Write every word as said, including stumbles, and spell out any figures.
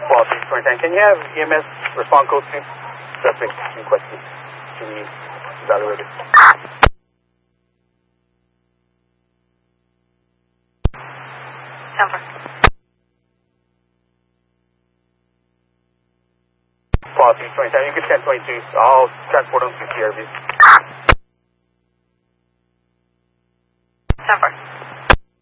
Quality twenty-nine. Can you have E M S respond code two? Suspect requested to be evaluated. Number. Quality twenty-seven. You can ten twenty-two. I'll transport them to C R V. Number.